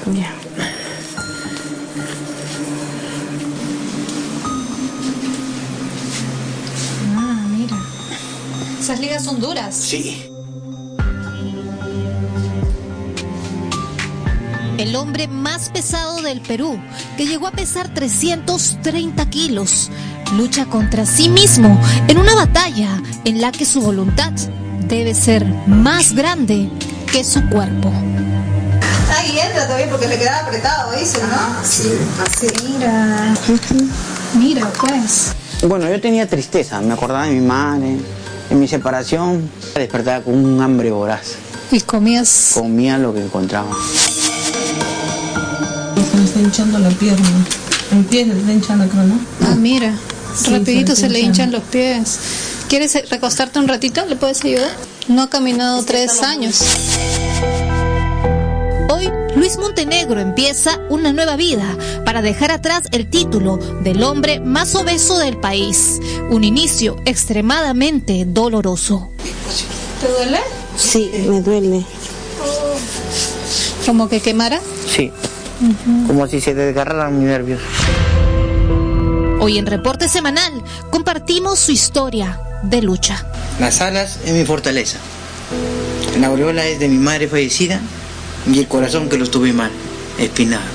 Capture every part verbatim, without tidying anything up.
Ya. Ah, mira. Esas ligas son duras. Sí. El hombre más pesado del Perú, que llegó a pesar trescientos treinta kilos, lucha contra sí mismo en una batalla en la que su voluntad debe ser más grande que su cuerpo. Ahí entra todavía porque le quedaba apretado, dice, ¿no? Sí. Así, mira. Mira, pues. Bueno, yo tenía tristeza, me acordaba de mi madre, de mi separación. Despertaba con un hambre voraz. ¿Y comías? Comía lo que encontraba. Me está hinchando la pierna. El pie se está hinchando, creo, ¿no? Ah, mira. Sí, Rapidito se se le hinchan. hinchan los pies. ¿Quieres recostarte un ratito? ¿Le puedes ayudar? No ha caminado tres años. Hoy, Luis Montenegro empieza una nueva vida para dejar atrás el título del hombre más obeso del país. Un inicio extremadamente doloroso. ¿Te duele? Sí, me duele. ¿Como que quemara? Sí. Uh-huh. Como si se desgarraran mis nervios. Hoy en Reporte Semanal compartimos su historia de lucha. Las alas es mi fortaleza. La aureola es de mi madre fallecida y el corazón que lo tuve mal, espinado.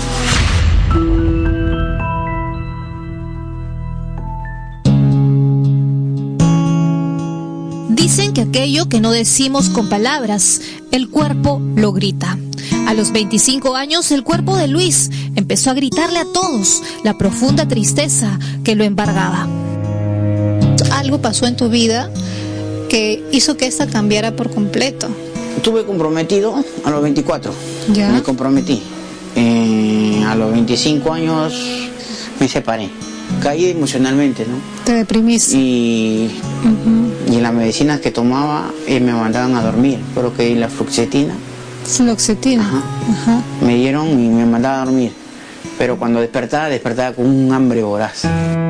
Dicen que aquello que no decimos con palabras, el cuerpo lo grita. A los veinticinco años, el cuerpo de Luis empezó a gritarle a todos la profunda tristeza que lo embargaba. Algo pasó en tu vida que hizo que esta cambiara por completo. Estuve comprometido a los veinticuatro. ¿Ya? Me comprometí. Eh, a los veinticinco años me separé. Caí emocionalmente, ¿no? Te deprimiste. Y, uh-huh. y en las medicinas que tomaba eh, me mandaban a dormir. Creo que la fluoxetina. Fluoxetina. Ajá. Ajá. Me dieron y me mandaban a dormir. Pero cuando despertaba, despertaba con un hambre voraz.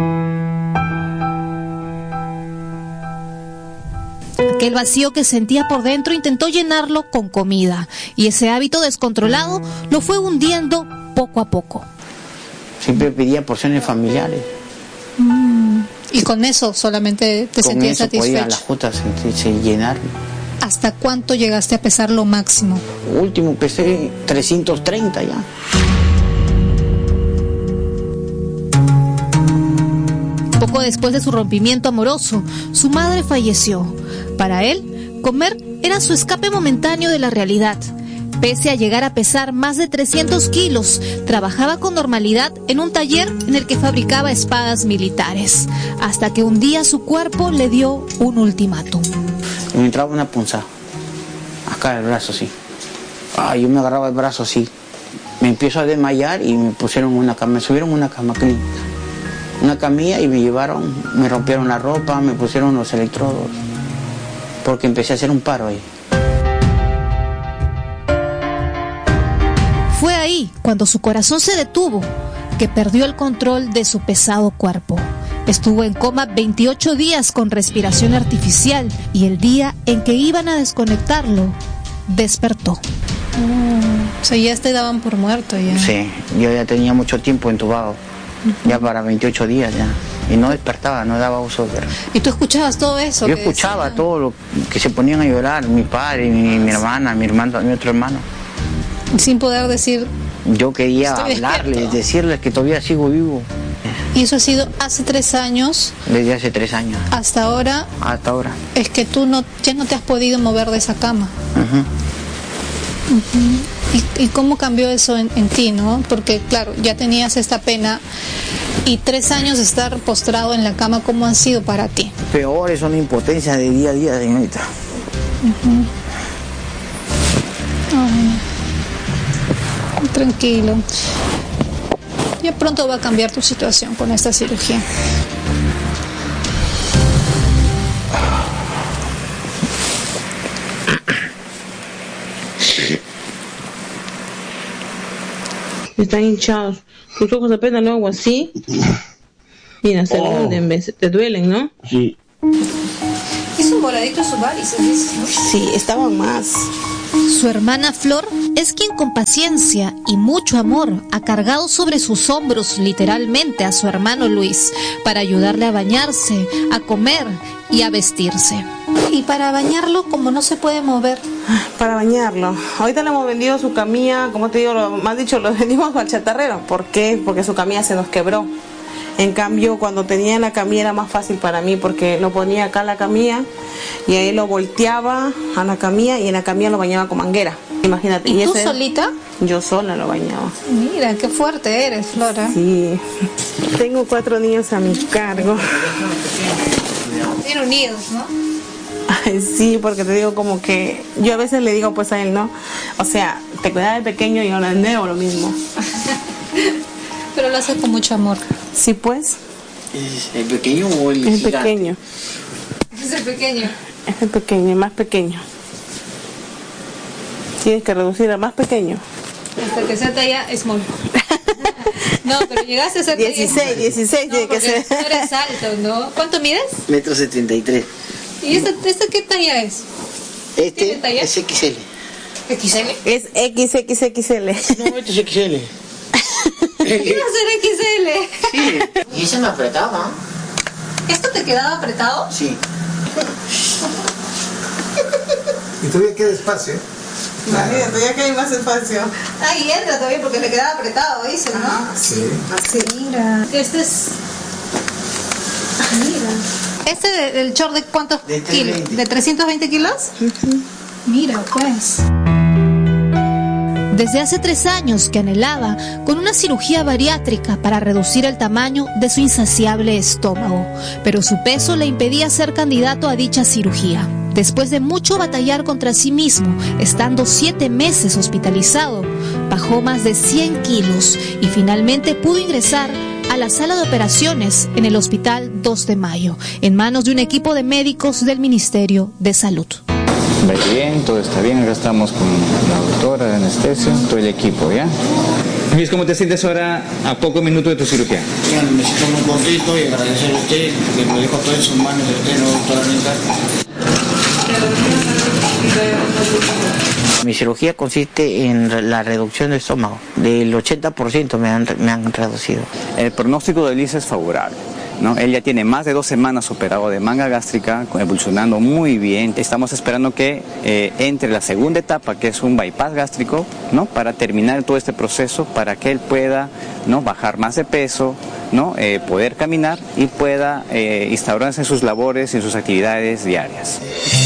Aquel vacío que sentía por dentro intentó llenarlo con comida. Y ese hábito descontrolado lo fue hundiendo poco a poco. Siempre pedía porciones familiares. Mm. Y con eso solamente te con sentías eso satisfecho. Podía las jotas sentirse llenar. ¿Hasta cuánto llegaste a pesar lo máximo? Último pesé trescientos treinta ya. Poco después de su rompimiento amoroso, su madre falleció. Para él, comer era su escape momentáneo de la realidad. Pese a llegar a pesar más de trescientos kilos, trabajaba con normalidad en un taller en el que fabricaba espadas militares, hasta que un día su cuerpo le dio un ultimátum. Me entraba una punzada, acá el brazo así. Ah, yo me agarraba el brazo así. Me empiezo a desmayar y me pusieron una cama, me subieron una cama clínica. Una camilla y me llevaron, me rompieron la ropa, me pusieron los electrodos, porque empecé a hacer un paro ahí. Fue ahí, cuando su corazón se detuvo, que perdió el control de su pesado cuerpo. Estuvo en coma veintiocho días con respiración artificial y el día en que iban a desconectarlo, despertó. Oh, o sea, ya te daban por muerto ya. Sí, yo ya tenía mucho tiempo entubado, uh-huh. ya para veintiocho días ya. Y no despertaba, no daba uso de... ¿Y tú escuchabas todo eso? Yo escuchaba decían? todo lo que se ponían a llorar, mi padre, mi, mi hermana, mi hermano, mi otro hermano. Sin poder decir... Yo quería hablarles, despierto. decirles que todavía sigo vivo. ¿Y eso ha sido hace tres años? Desde hace tres años. ¿Hasta ahora? Hasta ahora. Es que tú no, ya no te has podido mover de esa cama. Uh-huh. Uh-huh. ¿Y, ¿Y cómo cambió eso en, en ti, no? Porque, claro, ya tenías esta pena y tres años de estar postrado en la cama, ¿cómo han sido para ti? Peor, es una impotencia de día a día, señorita. Uh-huh. Ay. Tranquilo. Ya pronto va a cambiar tu situación con esta cirugía. Están hinchados. Tus ojos apenas lo hago así. Mira, se oh. hunden, ¿ves? Te duelen, ¿no? Sí. Es un voladito sus varices. Sí, estaban más. Su hermana Flor es quien con paciencia y mucho amor ha cargado sobre sus hombros literalmente a su hermano Luis para ayudarle a bañarse, a comer y a vestirse. Y para bañarlo, como no se puede mover. Para bañarlo. Ahorita le hemos vendido su camilla, como te digo, lo, más dicho, lo vendimos al chatarrero. ¿Por qué? Porque su camilla se nos quebró. En cambio, cuando tenía la camilla era más fácil para mí porque lo ponía acá la camilla y ahí lo volteaba a la camilla y en la camilla lo bañaba con manguera. Imagínate. ¿Y, ¿Y tú ese, solita? Yo sola lo bañaba. Mira, qué fuerte eres, Flora. Sí. Tengo cuatro niños a mi cargo. Bien unidos, ¿no? Ay, sí, porque te digo como que yo a veces le digo pues a él, ¿no? O sea, te cuidaba de pequeño y ahora de nuevo lo mismo. Pero lo haces con mucho amor. Sí, pues. ¿Es el pequeño o el El gigante? pequeño. Es el pequeño. Es el pequeño, el más pequeño. Tienes que reducir al más pequeño. Hasta que sea talla small. No, pero llegaste a ser talla dieciséis, small. dieciséis No, tiene que porque ser. tú eres alto, ¿no? ¿Cuánto mides? Metro setenta y tres. ¿Y esta, esta qué talla es? ¿Tiene Este talla? es X L. ¿X L? Es equis equis equis ele. No, este es X L. ¿Qué va a ser X L? Sí. Y ese me apretaba. ¿Esto te quedaba apretado? Sí. Y todavía queda espacio. Imagínate, ya que hay más espacio. Ahí entra todavía porque le quedaba apretado, dice, ¿no? Sí. Así. Mira. Este es... Mira. ¿Este de- del short de cuántos De kilos? trescientos veinte. ¿De trescientos veinte kilos? Mira, pues. Desde hace tres años que anhelaba con una cirugía bariátrica para reducir el tamaño de su insaciable estómago, pero su peso le impedía ser candidato a dicha cirugía. Después de mucho batallar contra sí mismo, estando siete meses hospitalizado, bajó más de cien kilos y finalmente pudo ingresar a la sala de operaciones en el Hospital dos de mayo, en manos de un equipo de médicos del Ministerio de Salud. Va bien, todo está bien, acá estamos con la doctora de anestesia, todo el equipo, ¿ya? Luis, ¿cómo te sientes ahora a pocos minutos de tu cirugía? Bueno, me siento muy contento y agradecer a usted que me dejó todo en sus manos de usted, no, doctora Rita. Mi cirugía consiste en la reducción del estómago. Del ochenta por ciento me han, me han reducido. El pronóstico de Luis es favorable, ¿no? Él ya tiene más de dos semanas operado de manga gástrica, evolucionando muy bien. Estamos esperando que eh, entre la segunda etapa, que es un bypass gástrico, ¿no? Para terminar todo este proceso, para que él pueda, ¿no? Bajar más de peso, ¿no? Eh, poder caminar y pueda eh, instaurarse en sus labores y en sus actividades diarias.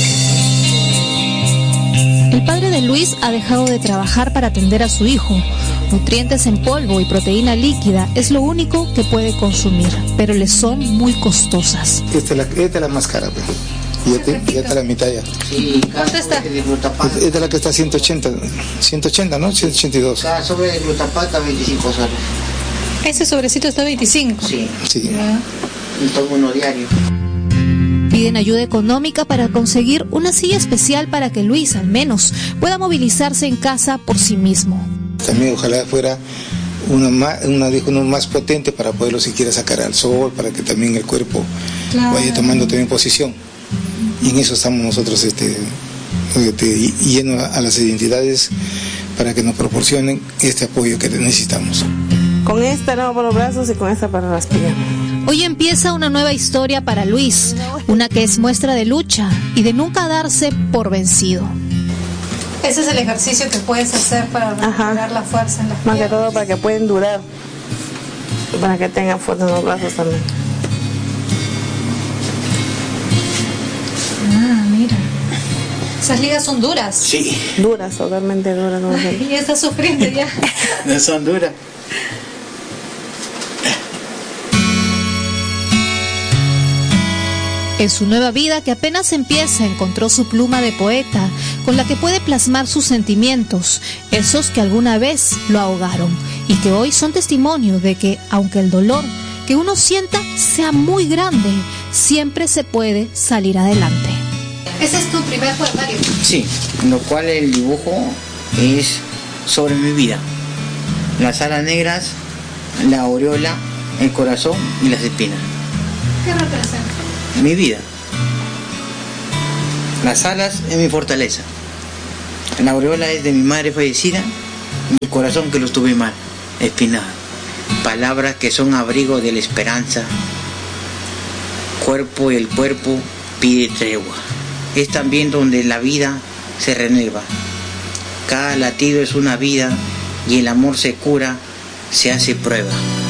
El padre de Luis ha dejado de trabajar para atender a su hijo. Nutrientes en polvo y proteína líquida es lo único que puede consumir, pero le son muy costosas. Esta es la, esta es la más cara, pues. Y ya, te- ya está la mitad ya. Sí, cada ¿Cuánto está? sobre de glutapata, Esta esta es la que está a ciento ochenta, ciento ochenta, ¿no? ciento ochenta y dos. cada sobre de glutapata veinticinco soles. Ese sobrecito está veinticinco. Sí, Sí. Ya. y tomo uno diario. Piden ayuda económica para conseguir una silla especial para que Luis, al menos, pueda movilizarse en casa por sí mismo. También ojalá fuera una más, una, dijo, uno más potente para poderlo siquiera sacar al sol, para que también el cuerpo Claro. vaya tomando también posición. Y en eso estamos nosotros este, este, yendo a las entidades para que nos proporcionen este apoyo que necesitamos. Con esta no para los brazos y con esta para las piernas. Hoy empieza una nueva historia para Luis, una que es muestra de lucha y de nunca darse por vencido. Ese es el ejercicio que puedes hacer para recuperar la fuerza en las Más que piernas. todo para que puedan durar. Para que tengan fuerza en los brazos también. Ah, mira. Esas ligas son duras. Sí, Duras, totalmente duras. ¿No? Y ya está sufriendo ya. no son duras. En su nueva vida, que apenas empieza, encontró su pluma de poeta, con la que puede plasmar sus sentimientos, esos que alguna vez lo ahogaron, y que hoy son testimonio de que, aunque el dolor que uno sienta sea muy grande, siempre se puede salir adelante. Ese es tu primer poemario. Sí, en lo cual el dibujo es sobre mi vida. Las alas negras, la aureola, el corazón y las espinas. ¿Qué representa? Mi vida. Las alas es mi fortaleza. La aureola es de mi madre fallecida, mi corazón que lo estuve mal, espinado. Palabras que son abrigo de la esperanza. Cuerpo y el cuerpo pide tregua. Es también donde la vida se renueva. Cada latido es una vida y el amor se cura, se hace prueba.